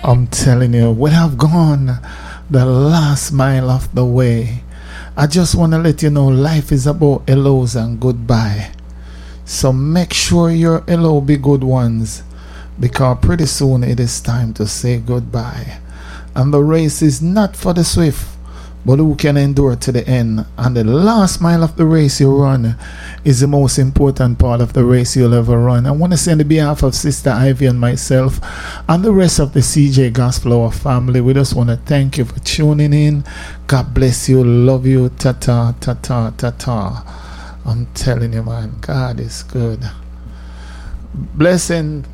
I'm telling you, we have gone the last mile of the way. I just want to let you know life is about hellos and goodbye. So make sure your hello be good ones, because pretty soon it is time to say goodbye. And the race is not for the swift, but who can endure to the end. And the last mile of the race you run is the most important part of the race you'll ever run. I want to say on the behalf of Sister Ivy and myself and the rest of the CJ Gospel Hour family, we just want to thank you for tuning in. God bless you, love you, ta-ta, ta-ta, ta-ta. I'm telling you, man, God is good. Blessing.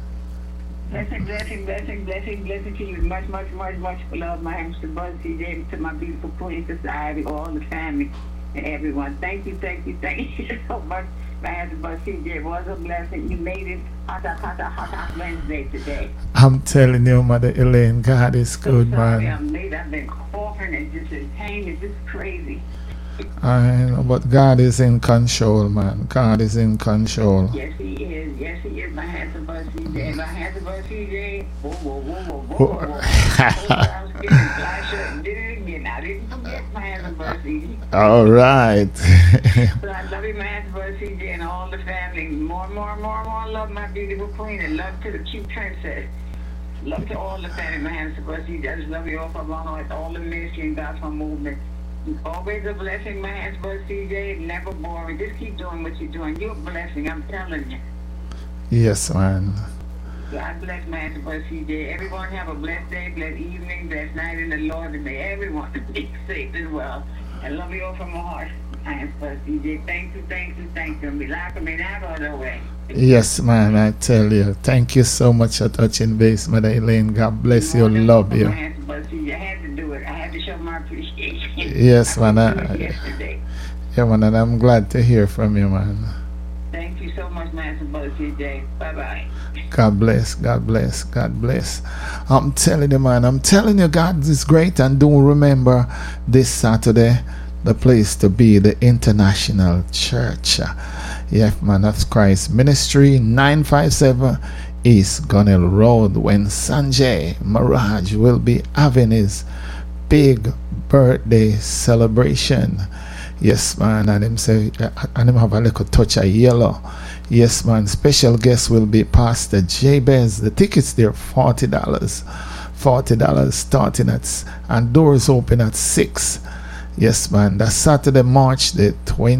Blessing to you. Much love, my hamster Buzz CJ, to my beautiful queen, Sister Ivy, all the family, and everyone. Thank you so much, my hamster Buzz CJ. It was a blessing. You made it hot Wednesday today. I'm telling you, Mother Elaine, God is good, sorry, man. I'm late. I've been coughing and just in pain. It's just crazy. I know, but God is in control, man. God is in control. Yes, He is. My handsome Buzz CJ. My handsome Buzz CJ. Whoa. I was getting flash up and did it again. I didn't forget my handsome Buzz CJ. All right. So I love you, my handsome Buzz CJ, and all the family. More love, my beautiful queen, and love to the cute princess. Love to all the family, my handsome Buzz CJ. I just love you all from all the ministry and gospel movement. Always a blessing, my handsome Buzz CJ. Never boring. Just keep doing what you're doing. You're a blessing, I'm telling you. Yes, man. God bless my handsome Buzz CJ. Everyone have a blessed day, blessed evening, blessed night in the Lord, and may everyone be safe as well. I love you all from my heart, my handsome Buzz CJ. Thank you. Me like me now all the way. Yes, man, I tell you. Thank you so much for touching base, Mother Elaine. God bless you. Love you. My handsome Buzz CJ. I had to do it. I had to show my appreciation. Yes, man. Yesterday. Yeah, man, and I'm glad to hear from you, man. Thank you so much, my handsome Buzz CJ. Bye-bye. God bless. I'm telling you, man, God is great. And don't remember this Saturday, the place to be, the International Church. Yeah, man, that's Christ Ministry, 957 East Gunnell Road, when Sanjay Maharaj will be having his big birthday celebration. Yes, man, and him say, and him have a little touch of yellow. Yes, man, special guest will be Pastor Jabez. The tickets there, $40 starting at, and doors open at 6. Yes, man, that's Saturday, August the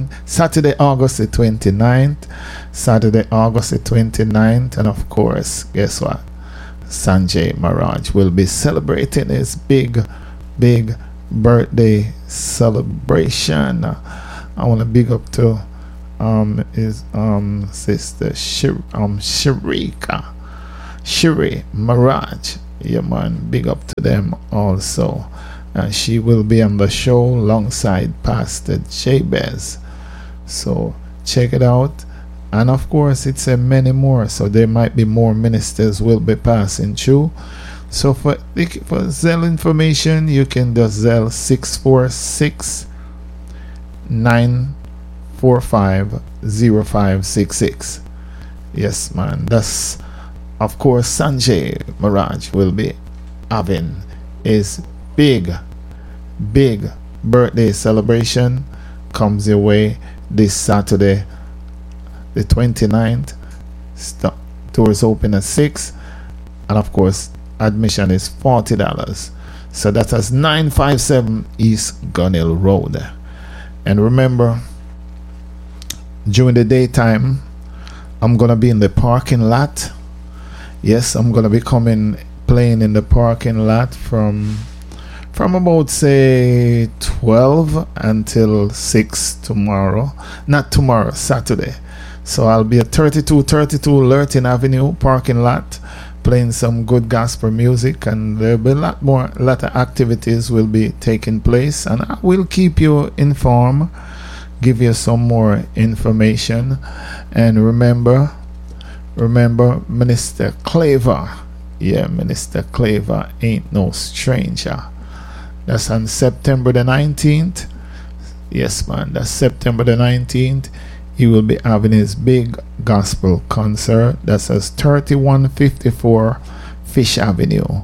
29th, and of course, guess what? Sanjay Maharaj will be celebrating his big birthday celebration. I want to big up to his sister Shiri Maharaj. Yeah, man, big up to them also. And she will be on the show alongside Pastor Jabez. So check it out. And of course, it's a many more. So there might be more ministers will be passing through. So for Zelle information, you can just Zelle 646-945-0566. Yes, man. That's, of course, Sanjay Maharaj will be having his big birthday celebration. Comes your way this Saturday, the 29th. Doors open at 6. And of course, admission is $40. So that is 957 East Gunnell Road. And remember, during the daytime, I'm gonna be in the parking lot. Yes, I'm gonna be playing in the parking lot from about say 12 until 6 tomorrow. Not tomorrow, Saturday. So I'll be at 3232 Lurton Avenue parking lot, playing some good gospel music, and there'll be a lot of activities will be taking place, and I will keep you informed, give you some more information. And remember Minister Claver. Yeah, Minister Claver ain't no stranger. That's on September the 19th. Yes, man, that's September the 19th. He will be having his big gospel concert. That's at 3154 Fish Avenue.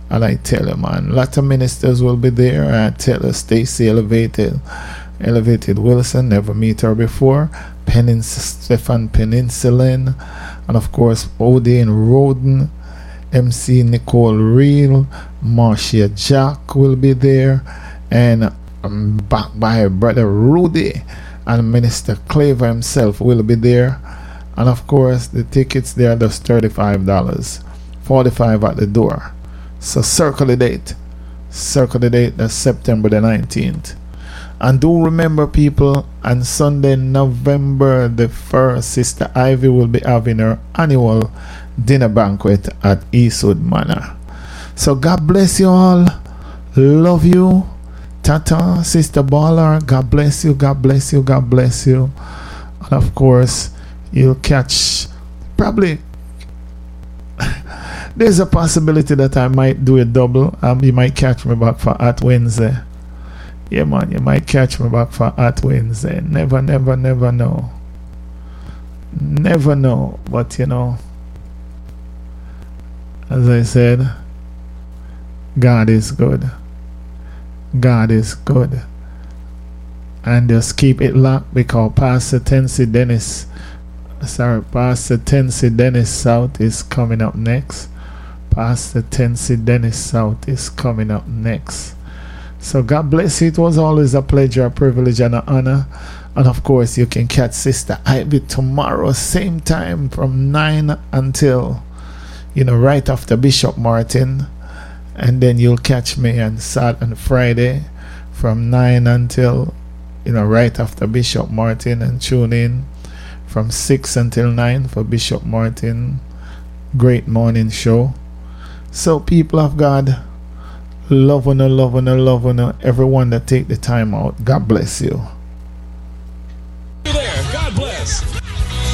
And I tell you, man, a lot of ministers will be there. I tell you, Stacy Elevated Wilson, never meet her before. Stefan Peninsulin, and of course Odin Roden, MC Nicole Reel, Marcia Jack will be there, and I'm backed by brother Rudy, and Minister Claver himself will be there. And of course the tickets there are just $35, $45 at the door. So circle the date, that's September the 19th. And do remember, people, on Sunday, November the 1st, Sister Ivy will be having her annual dinner banquet at Eastwood Manor. So God bless you all. Love you. Tata, Sister Baller, God bless you, God bless you, God bless you. And of course, you'll catch, probably, there's a possibility that I might do a double. You might catch me back for At Wednesday. Yeah, man, you might catch me back for At Wednesday. Never know. Never know. But, you know, as I said, God is good. God is good. And just keep it locked, because Pastor Tensi Dennis South is coming up next. Pastor Tensi Dennis South is coming up next. So God bless you. It was always a pleasure, a privilege, and an honor. And of course, you can catch Sister Ivy tomorrow, same time, from 9 until, right after Bishop Martin. And then you'll catch me on Friday from 9 until, right after Bishop Martin, and tune in from 6 until 9 for Bishop Martin great morning show. So people of God, love on everyone that take the time out. God bless you. There, God bless.